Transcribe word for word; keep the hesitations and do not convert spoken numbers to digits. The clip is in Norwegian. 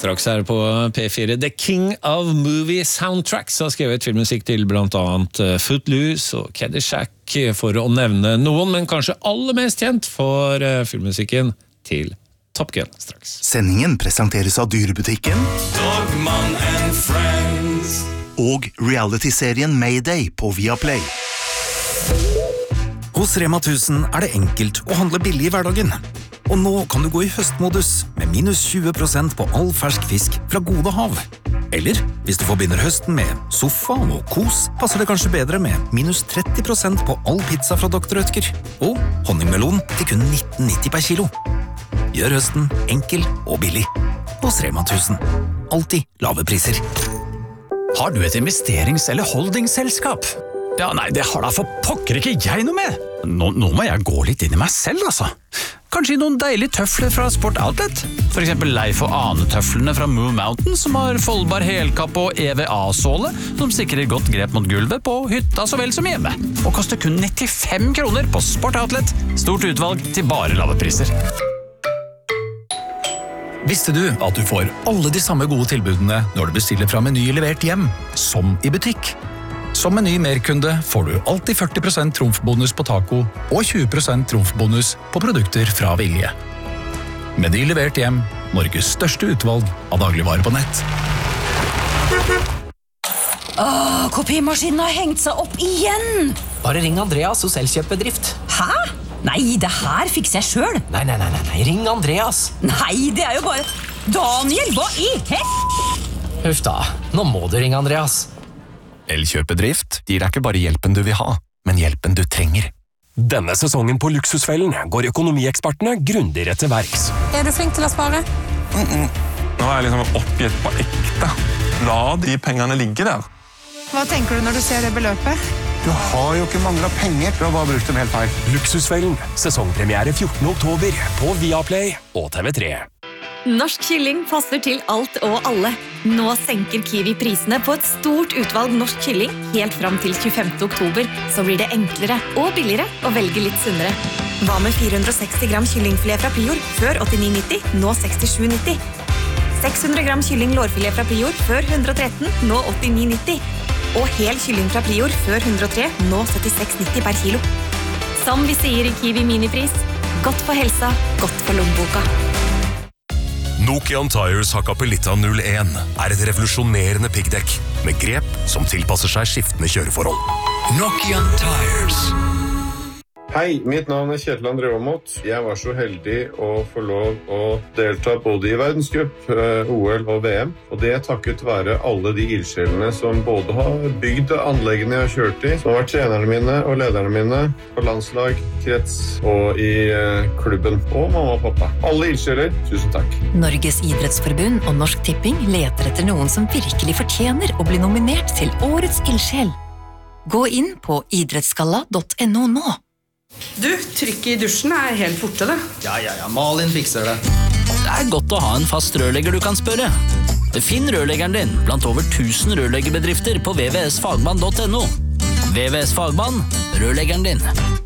Straks her på P fire. The King of Movie Soundtracks har skrevet filmmusikk til blant annet Footloose og Caddyshack, for å nevne noen, men kanskje aller mest kjent for filmmusikken til Top Gun straks. Sendingen presenteres av Dyrebutikken Dogman and Friends og reality-serien Mayday på Viaplay. Hos Rema tusen er det enkelt å handle billig i hverdagen. Og nå kan du gå i høstmodus med minus tjue prosent på all fersk fisk fra Gode Hav. Eller, hvis du forbinder høsten med sofa og kos, passer det kanskje bedre med minus tretti prosent på all pizza fra doktor Rødtger. Og honningmelon til kun nitten nitti per kilo. Gjør høsten enkel og billig. Hos Rema tusen. Alltid lave priser. Har du et investerings- eller holdingselskap? Ja, nei, det har da for pokker ikke jeg noe med. Nå, nå må jeg gå litt inn i meg selv, altså. Kanskje noen deilige tøfler fra Sport Outlet? For eksempel Leif og Ane-tøflene fra Move Mountain, som har foldbar helkapp og E V A-såle, som sikrer godt grep mot gulvet på hytta så vel som hjemme. Og koster kun nittifem kroner på Sport Outlet. Stort utvalg til bare lave priser. Visste du at du får alle de samme gode tilbudene når du bestiller fra Meny levert hjem, som i butikk? Som Meny Merkunde får du alltid førti prosent trumfbonus på taco og tjue prosent trumfbonus på produkter fra Vilje. Meny levert hjem, Norges største utvalg av dagligvarer på nett. Åh, kopimaskinen har hengt seg opp igjen! Bare ring Andreas hos Elkjøp-bedrift. Hæ? Nei, det her fikser jeg selv. Nei, nei, nei, nei, nei, ring Andreas. Nei, det er jo bare... Daniel, hva i hett? Huff da, nå må du ringe Andreas. Elkjøp-bedrift gir deg ikke bare hjelpen du vil ha, men hjelpen du trenger. Denne sesongen på Luksusfellen går økonomiekspertene grundigere til verks. Er du flink til å spare? Mm -mm. Nå er jeg liksom oppgitt på ekte. La de pengene ligge der. Hva tenker du når du ser det beløpet? Du har jo ikke manglet penger, du har bare brukt dem helt feil. Luksusfellen, sesongpremiere fjortende oktober på Viaplay og T V tre. Norsk kylling passer til alt og alle. Nå senker Kiwi prisene på et stort utvalg norsk kylling helt fram til tjuefemte oktober, så blir det enklere og billigere å velge litt sunnere. Hva med fire hundre og seksti gram kyllingfilet fra Prior, før åttini nitti, nå sekstisju nitti. seks hundre gram kylling lårfilet fra Prior, før hundre og tretten, nå åttini nitti. Og hel kylling fra Prior, før hundre og tre, nå syttiseks nitti per kilo. Som vi sier i Kiwi Minipris, godt for helsa, godt for lommeboka. Nokian Tires Hakkapelitta null en er et revolusjonerende piggdekk med grep som tilpasser seg skiftende kjøreforhold. Nokian Tires. Hei, mitt navn er Kjetil André Aamodt. Jeg var så heldig å få lov å delta både i verdenscup, O L og V M. Og det er takket være alle de ildsjelene som både har bygd anleggene jeg har kjørt i, som har vært trenerne mine og lederne mine på landslag, krets og i klubben. Og mamma og pappa. Alle ildsjeler, tusen takk. Norges idrettsforbund og Norsk Tipping leter etter noen som virkelig fortjener å bli nominert til Årets ildsjel. Gå inn på idrettsgalla punktum no nå. Du, trykk i dusjen er helt borte det. Ja, ja, ja, Malin fikser det. Det er godt å ha en fast rørlegger du kan spørre. Finn rørleggeren din blant over tusen rørleggerbedrifter på v v s fagmann punktum no. V V S Fagmann, rørleggeren din.